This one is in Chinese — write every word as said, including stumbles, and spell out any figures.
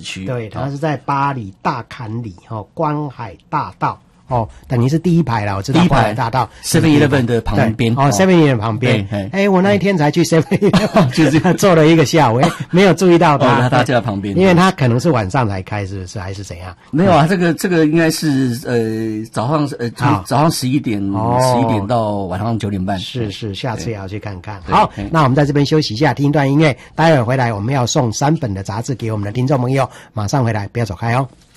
区。 对，它是在巴黎大坎里哦，观海大道。哦，等于是第一排了，我知道。 第一排大道 Seven Eleven 的旁边。 哦 ，Seven Eleven 旁边。哎、欸，我那一天才去 Seven Eleven， 就是坐了一个下午，哎、欸，没有注意到它。 哦，它就在旁边。 因为它可能是晚上才开，是不是？还是怎样？ 没有啊，这个这个应该是呃早上呃早上十一点十一点到晚上九点半。 是是，下次也要去看看。好，那我们在这边休息一下，听一段音乐。待会儿回来我们要送三本的杂志给我们的听众朋友，马上回来，不要走开哦。